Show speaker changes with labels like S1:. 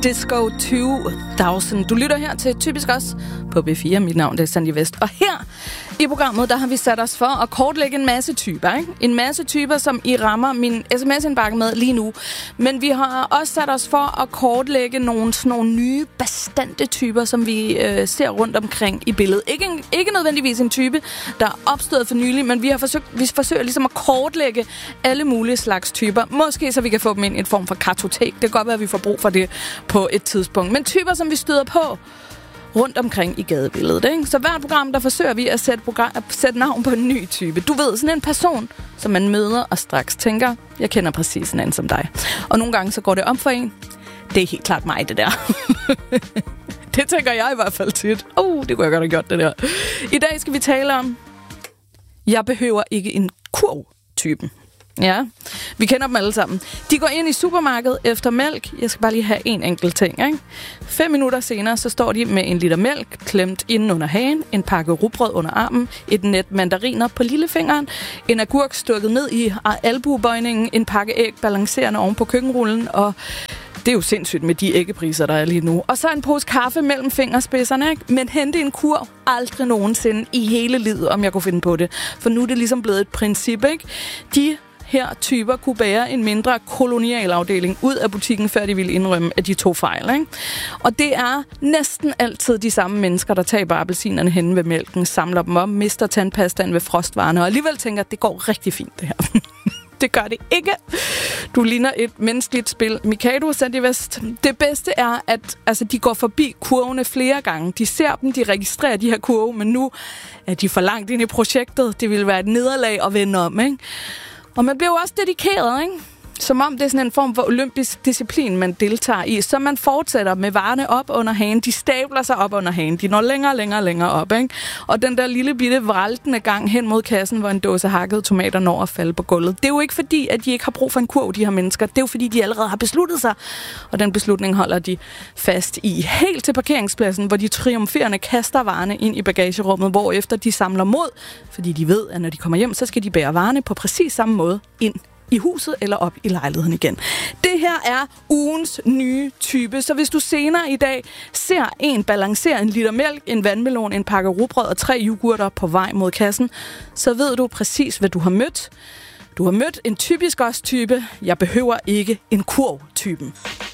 S1: Disco 2000. Du lytter her til Typisk Os på B4. Mit navn er Sandy Vest. Og her i programmet, der har vi sat os for at kortlægge en masse typer. Ikke? En masse typer, som I rammer min sms-indbakke med lige nu. Men vi har også sat os for at kortlægge nogle nye, bastante typer, som vi ser rundt omkring i billedet. Ikke nødvendigvis en type, der er opstået for nylig, men vi forsøger ligesom at kortlægge alle mulige slags typer. Måske så vi kan få dem ind i en form for kartotek. Det kan godt være, at vi får brug for det på et tidspunkt. Men typer, som vi støder på rundt omkring i gadebilledet. Ikke? Så hvert program, der forsøger vi at sætte navn på en ny type. Du ved, sådan en person, som man møder og straks tænker, jeg kender præcis sådan en som dig. Og nogle gange så går det om for en. Det er helt klart mig, det der. Det tænker jeg i hvert fald tit. Det kunne jeg godt have gjort, det der. I dag skal vi tale om, jeg behøver ikke en kurv-typen. Ja, vi kender dem alle sammen. De går ind i supermarkedet efter mælk. Jeg skal bare lige have en enkelt ting, ikke? 5 minutter senere, så står de med en liter mælk klemt inden under hagen, en pakke rugbrød under armen, et net mandariner på lillefingeren, en agurk stukket ned i albuebøjningen, en pakke æg balancerende oven på køkkenrullen, og det er jo sindssygt med de æggepriser, der er lige nu. Og så en pose kaffe mellem fingerspidserne, ikke? Men hente en kur aldrig nogensinde i hele livet, om jeg kunne finde på det. For nu er det ligesom blevet et princip, ikke? De her typer kunne bære en mindre kolonialafdeling ud af butikken, før de ville indrømme, at de tog fejl. Ikke? Og det er næsten altid de samme mennesker, der taber appelsinerne henne ved mælken, samler dem op, mister tandpastaen ved frostvarerne, og alligevel tænker, at det går rigtig fint, det her. Det gør det ikke. Du ligner et menneskeligt spil. Mikado, Sandy Vest. Det bedste er, at de går forbi kurvene flere gange. De ser dem, de registrerer de her kurve, men nu er de for langt ind i projektet. Det vil være et nederlag at vende om, ikke? Og man bliver jo også dedikeret, ikke? Som om det er sådan en form for olympisk disciplin, man deltager i. Så man fortsætter med varerne op under hagen. De stabler sig op under hagen. De når længere op, ikke? Og den der lille bitte vraltende gang hen mod kassen, hvor en dåse hakkede tomater når at falde på gulvet. Det er jo ikke fordi, at de ikke har brug for en kurv, de her mennesker. Det er jo fordi, de allerede har besluttet sig. Og den beslutning holder de fast i. Helt til parkeringspladsen, hvor de triumferende kaster varerne ind i bagagerummet, hvorefter de samler mod. Fordi de ved, at når de kommer hjem, så skal de bære varerne på præcis samme måde ind i huset eller op i lejligheden igen. Det her er ugens nye type, så hvis du senere i dag ser en balancere en liter mælk, en vandmelon, en pakke rugbrød og 3 yoghurter på vej mod kassen, så ved du præcis, hvad du har mødt. Du har mødt en typisk os type. Jeg behøver ikke en kurv-typen.